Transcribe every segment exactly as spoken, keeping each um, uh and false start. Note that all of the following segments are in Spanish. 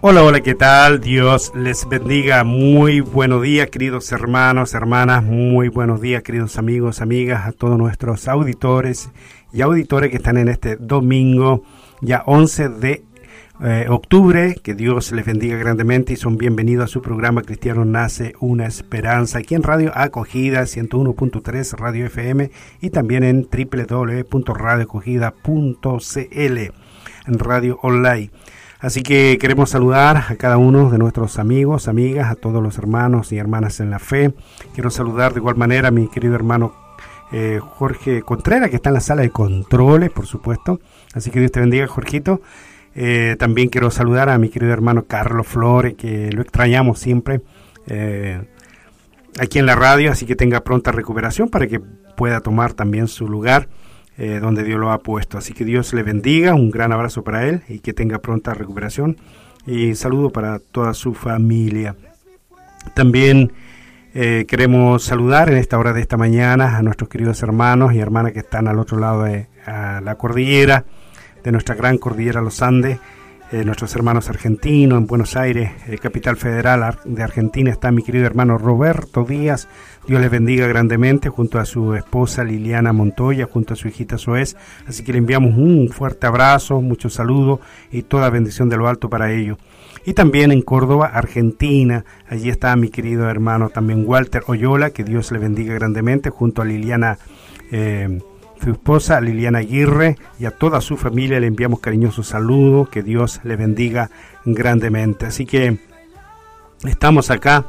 Hola, hola, ¿qué tal? Dios les bendiga. Muy buenos días, queridos hermanos, hermanas. Muy buenos días, queridos amigos, amigas, a todos nuestros auditores y auditores que están en este domingo, ya once de eh, octubre. Que Dios les bendiga grandemente y son bienvenidos a su programa Cristiano Nace una Esperanza, aquí en Radio Acogida ciento uno punto tres Radio F M y también en doble u doble u doble u punto radio acogida punto c l, en radio online. Así que queremos saludar a cada uno de nuestros amigos, amigas, a todos los hermanos y hermanas en la fe. Quiero saludar de igual manera a mi querido hermano eh, Jorge Contreras, que está en la sala de controles, por supuesto. Así que Dios te bendiga, Jorgito. Eh, también quiero saludar a mi querido hermano Carlos Flores, que lo extrañamos siempre eh, aquí en la radio, así que tenga pronta recuperación para que pueda tomar también su lugar Eh, donde Dios lo ha puesto. Así que Dios le bendiga, un gran abrazo para él y que tenga pronta recuperación y saludo para toda su familia. También eh, queremos saludar en esta hora de esta mañana a nuestros queridos hermanos y hermanas que están al otro lado de a la cordillera, de nuestra gran cordillera Los Andes, eh, nuestros hermanos argentinos en Buenos Aires, eh, capital federal de Argentina. Está mi querido hermano Roberto Díaz. Dios les bendiga grandemente, junto a su esposa Liliana Montoya, junto a su hijita Zoés. Así que le enviamos un fuerte abrazo, muchos saludos y toda bendición de lo alto para ellos. Y también en Córdoba, Argentina, allí está mi querido hermano también Walter Oyola, que Dios le bendiga grandemente, junto a Liliana, eh, su esposa Liliana Aguirre, y a toda su familia le enviamos cariñosos saludos, que Dios le bendiga grandemente. Así que estamos acá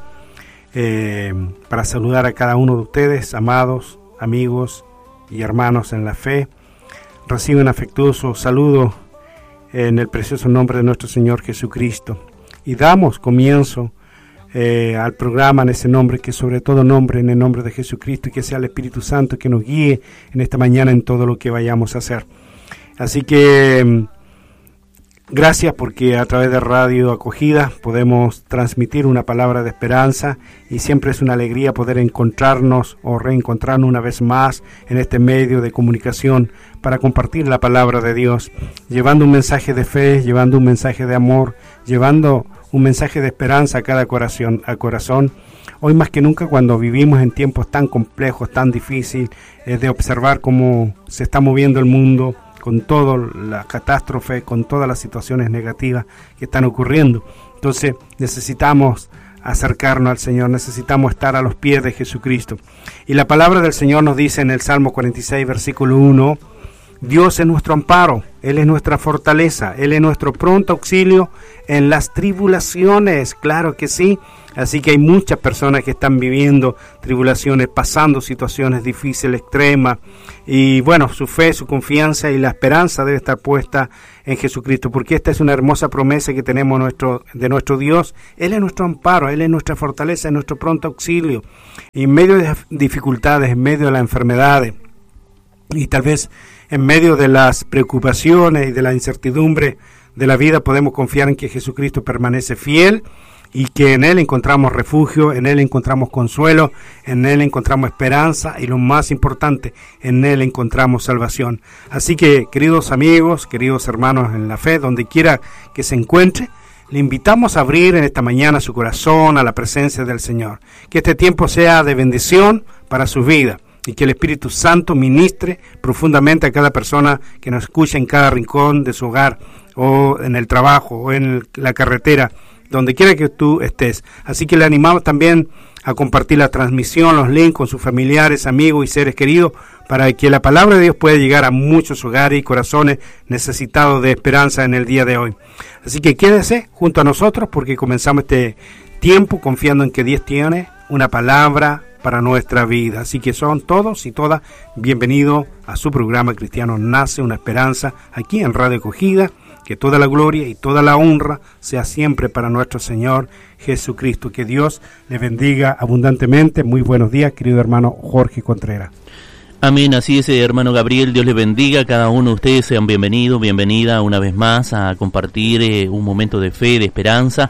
Eh, para saludar a cada uno de ustedes, amados amigos y hermanos en la fe. Reciben un afectuoso saludo en el precioso nombre de nuestro Señor Jesucristo. Y damos comienzo eh, al programa en ese nombre, que sobre todo nombre, en el nombre de Jesucristo, y que sea el Espíritu Santo que nos guíe en esta mañana en todo lo que vayamos a hacer. Así que gracias, porque a través de Radio Acogida podemos transmitir una palabra de esperanza y siempre es una alegría poder encontrarnos o reencontrarnos una vez más en este medio de comunicación para compartir la palabra de Dios, llevando un mensaje de fe, llevando un mensaje de amor, llevando un mensaje de esperanza a cada corazón, a corazón. Hoy más que nunca, cuando vivimos en tiempos tan complejos, tan difíciles, eh, de observar cómo se está moviendo el mundo, con toda la catástrofe, con todas las situaciones negativas que están ocurriendo. Entonces necesitamos acercarnos al Señor, necesitamos estar a los pies de Jesucristo. Y la palabra del Señor nos dice en el Salmo cuarenta y seis, versículo uno, Dios es nuestro amparo, Él es nuestra fortaleza, Él es nuestro pronto auxilio en las tribulaciones. Claro que sí. Así que hay muchas personas que están viviendo tribulaciones, pasando situaciones difíciles, extremas. Y bueno, su fe, su confianza y la esperanza debe estar puesta en Jesucristo, porque esta es una hermosa promesa que tenemos nuestro, de nuestro Dios. Él es nuestro amparo, Él es nuestra fortaleza, es nuestro pronto auxilio. Y en medio de dificultades, en medio de las enfermedades, y tal vez en medio de las preocupaciones y de la incertidumbre de la vida, podemos confiar en que Jesucristo permanece fiel y que en Él encontramos refugio, en Él encontramos consuelo, en Él encontramos esperanza y lo más importante, en Él encontramos salvación. Así que, queridos amigos, queridos hermanos en la fe, donde quiera que se encuentre, le invitamos a abrir en esta mañana su corazón a la presencia del Señor. Que este tiempo sea de bendición para su vida y que el Espíritu Santo ministre profundamente a cada persona que nos escucha en cada rincón de su hogar, o en el trabajo, o en la carretera, donde quiera que tú estés. Así que le animamos también a compartir la transmisión, los links con sus familiares, amigos y seres queridos, para que la palabra de Dios pueda llegar a muchos hogares y corazones necesitados de esperanza en el día de hoy. Así que quédese junto a nosotros, porque comenzamos este tiempo confiando en que Dios tiene una palabra para nuestra vida. Así que son todos y todas bienvenidos a su programa Cristiano Nace una Esperanza, aquí en Radio Acogida. Que toda la gloria y toda la honra sea siempre para nuestro Señor Jesucristo. Que Dios le bendiga abundantemente. Muy buenos días, querido hermano Jorge Contreras. Amén, así es, hermano Gabriel. Dios les bendiga a cada uno de ustedes. Sean bienvenidos, bienvenida una vez más a compartir eh, un momento de fe, de esperanza.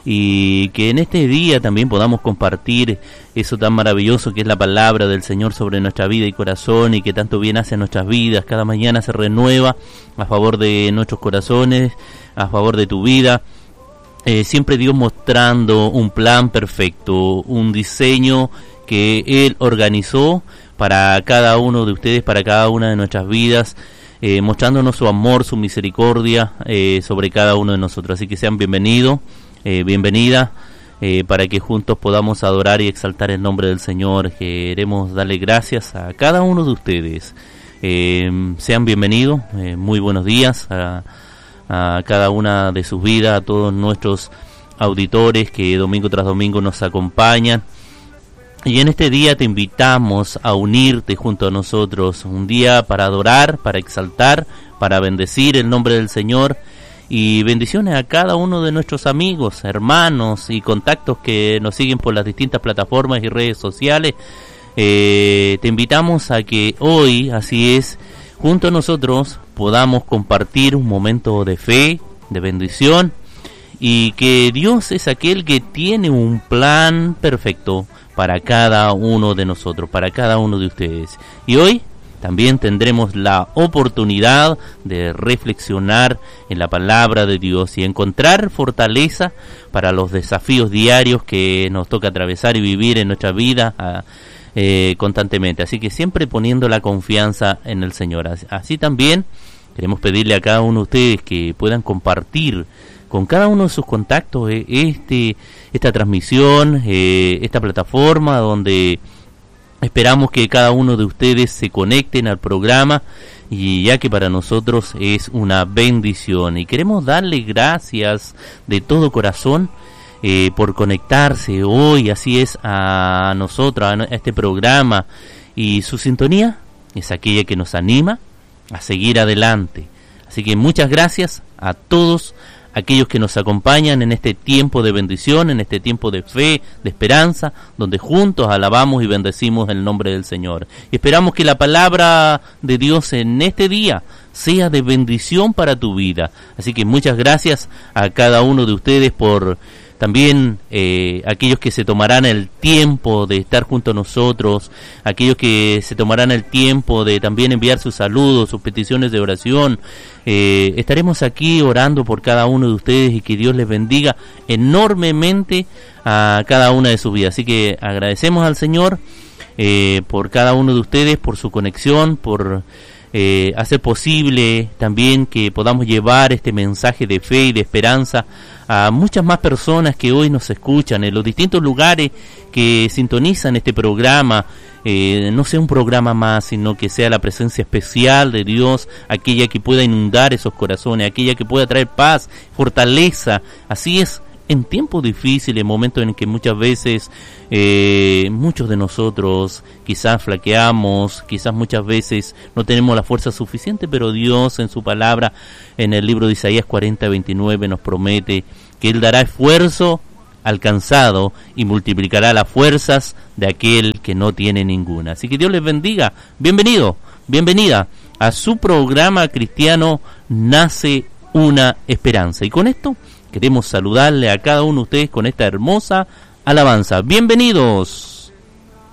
Y que en este día también podamos compartir eso tan maravilloso que es la palabra del Señor sobre nuestra vida y corazón, y que tanto bien hace en nuestras vidas. Cada mañana se renueva a favor de nuestros corazones, a favor de tu vida. eh, siempre Dios mostrando un plan perfecto, un diseño que Él organizó para cada uno de ustedes, para cada una de nuestras vidas, eh, mostrándonos su amor, su misericordia eh, sobre cada uno de nosotros. Así que sean bienvenidos, eh, bienvenida, eh, para que juntos podamos adorar y exaltar el nombre del Señor. Queremos darle gracias a cada uno de ustedes. Eh, sean bienvenidos, eh, muy buenos días a, a cada una de sus vidas, a todos nuestros auditores que domingo tras domingo nos acompañan. Y en este día te invitamos a unirte junto a nosotros, un día para adorar, para exaltar, para bendecir el nombre del Señor, y bendiciones a cada uno de nuestros amigos, hermanos y contactos que nos siguen por las distintas plataformas y redes sociales. Eh, te invitamos a que hoy, así es, junto a nosotros podamos compartir un momento de fe, de bendición, y que Dios es aquel que tiene un plan perfecto para cada uno de nosotros, para cada uno de ustedes. Y hoy también tendremos la oportunidad de reflexionar en la palabra de Dios y encontrar fortaleza para los desafíos diarios que nos toca atravesar y vivir en nuestra vida eh, constantemente. Así que siempre poniendo la confianza en el Señor. Así también queremos pedirle a cada uno de ustedes que puedan compartir con cada uno de sus contactos eh, este esta transmisión, eh, esta plataforma donde esperamos que cada uno de ustedes se conecten al programa, y ya que para nosotros es una bendición y queremos darle gracias de todo corazón eh, por conectarse hoy, así es, a nosotros, a este programa, y su sintonía es aquella que nos anima a seguir adelante. Así que muchas gracias a todos aquellos que nos acompañan en este tiempo de bendición, en este tiempo de fe, de esperanza, donde juntos alabamos y bendecimos el nombre del Señor. Y esperamos que la palabra de Dios en este día sea de bendición para tu vida. Así que muchas gracias a cada uno de ustedes por también eh, aquellos que se tomarán el tiempo de estar junto a nosotros, aquellos que se tomarán el tiempo de también enviar sus saludos, sus peticiones de oración. Eh, estaremos aquí orando por cada uno de ustedes y que Dios les bendiga enormemente a cada una de sus vidas. Así que agradecemos al Señor eh, por cada uno de ustedes, por su conexión, por Eh, hacer posible también que podamos llevar este mensaje de fe y de esperanza a muchas más personas que hoy nos escuchan en los distintos lugares que sintonizan este programa. Eh, no sea un programa más, sino que sea la presencia especial de Dios, aquella que pueda inundar esos corazones, aquella que pueda traer paz, fortaleza. Así es, en tiempos difíciles, momentos en que muchas veces eh, muchos de nosotros quizás flaqueamos, quizás muchas veces no tenemos la fuerza suficiente, pero Dios en su palabra, en el libro de Isaías cuarenta, veintinueve, nos promete que Él dará esfuerzo al cansado y multiplicará las fuerzas de aquel que no tiene ninguna. Así que Dios les bendiga. Bienvenido, bienvenida a su programa cristiano Nace una Esperanza. Y con esto queremos saludarle a cada uno de ustedes con esta hermosa alabanza. Bienvenidos.